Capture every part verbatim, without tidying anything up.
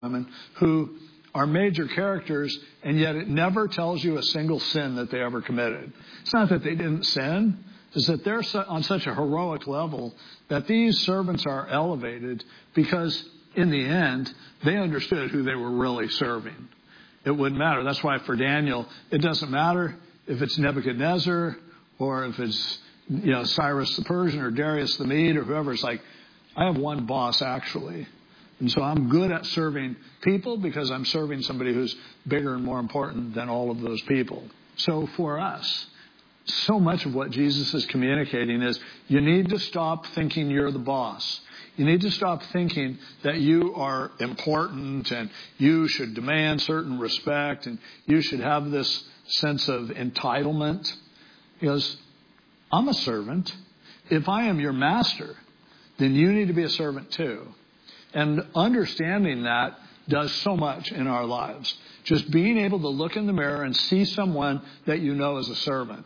women who are major characters, and yet it never tells you a single sin that they ever committed. It's not that they didn't sin. It's that they're on such a heroic level that these servants are elevated because, in the end, they understood who they were really serving. It wouldn't matter. That's why for Daniel, it doesn't matter if it's Nebuchadnezzar or if it's, you know, Cyrus the Persian or Darius the Mede or whoever. It's like, I have one boss, actually. And so I'm good at serving people because I'm serving somebody who's bigger and more important than all of those people. So for us, so much of what Jesus is communicating is you need to stop thinking you're the boss. You need to stop thinking that you are important and you should demand certain respect and you should have this sense of entitlement. He goes, I'm a servant. If I am your master, then you need to be a servant too. And understanding that does so much in our lives. Just being able to look in the mirror and see someone that you know as a servant.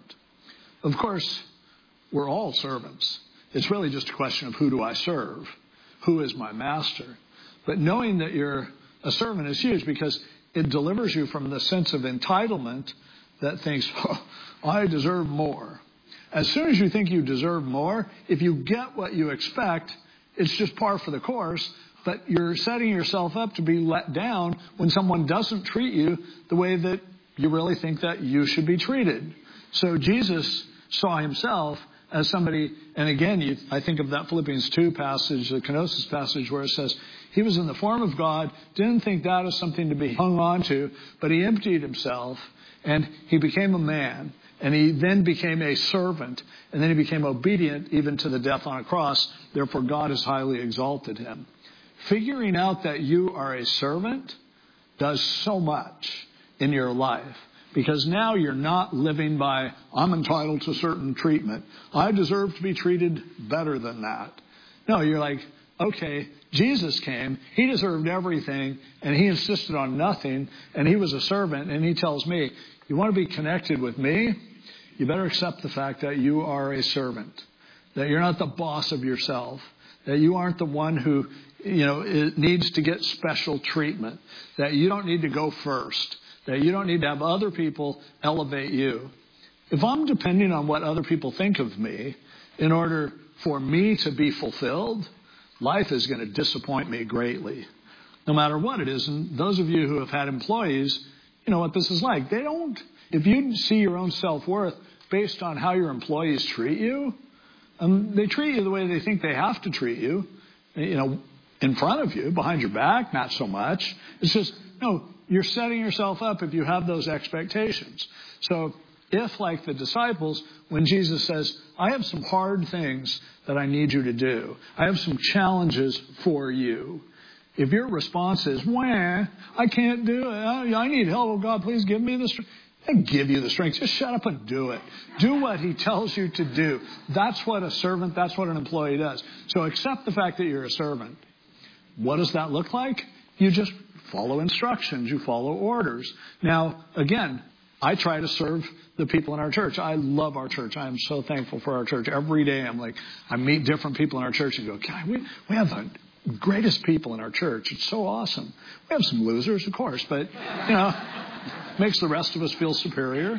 Of course, we're all servants. It's really just a question of who do I serve? Who is my master? But knowing that you're a servant is huge because it delivers you from the sense of entitlement that thinks, oh, I deserve more. As soon as you think you deserve more, if you get what you expect, it's just par for the course. But you're setting yourself up to be let down when someone doesn't treat you the way that you really think that you should be treated. So Jesus saw himself as somebody, and again, you, I think of that Philippians two passage, the kenosis passage, where it says, he was in the form of God, didn't think that was something to be hung on to, but he emptied himself, and he became a man, and he then became a servant, and then he became obedient even to the death on a cross. Therefore, God has highly exalted him. Figuring out that you are a servant does so much in your life. Because now you're not living by, I'm entitled to certain treatment. I deserve to be treated better than that. No, you're like, okay, Jesus came. He deserved everything, and he insisted on nothing, and he was a servant, and he tells me, you want to be connected with me? You better accept the fact that you are a servant, that you're not the boss of yourself, that you aren't the one who, you know, needs to get special treatment, that you don't need to go first. That you don't need to have other people elevate you. If I'm depending on what other people think of me in order for me to be fulfilled, life is going to disappoint me greatly. No matter what it is. And those of you who have had employees, you know what this is like. They don't, if you see your own self-worth based on how your employees treat you, um, they treat you the way they think they have to treat you, you know, in front of you, behind your back, not so much. It's just, no, you're setting yourself up if you have those expectations. So if, like the disciples, when Jesus says, I have some hard things that I need you to do. I have some challenges for you. If your response is, wah, I can't do it. I need help. Oh, God, please give me the strength. He'll give you the strength. Just shut up and do it. Do what he tells you to do. That's what a servant, that's what an employee does. So accept the fact that you're a servant. What does that look like? You just follow instructions. You follow orders. Now, again, I try to serve the people in our church. I love our church. I am so thankful for our church. Every day I'm like, I meet different people in our church and go, God, we, we have the greatest people in our church. It's so awesome. We have some losers, of course, but, you know, makes the rest of us feel superior.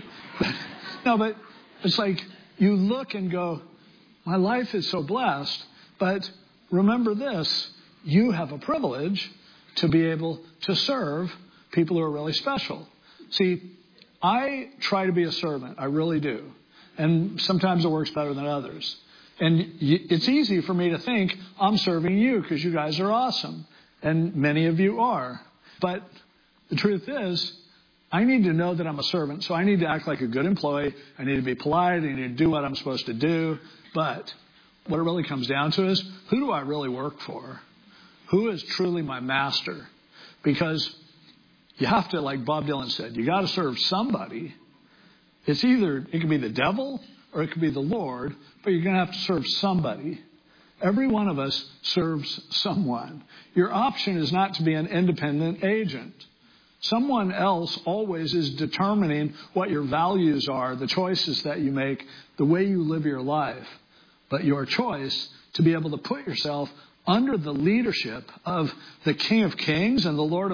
No, but it's like you look and go, my life is so blessed, but remember this, you have a privilege to be able to serve people who are really special. See, I try to be a servant. I really do. And sometimes it works better than others. And it's easy for me to think I'm serving you because you guys are awesome. And many of you are. But the truth is, I need to know that I'm a servant. So I need to act like a good employee. I need to be polite. I need to do what I'm supposed to do. But what it really comes down to is, who do I really work for? Who is truly my master? Because you have to, like Bob Dylan said, you got to serve somebody. It's either, it could be the devil or it could be the Lord, but you're going to have to serve somebody. Every one of us serves someone. Your option is not to be an independent agent. Someone else always is determining what your values are, the choices that you make, the way you live your life. But your choice to be able to put yourself under the leadership of the King of Kings and the Lord of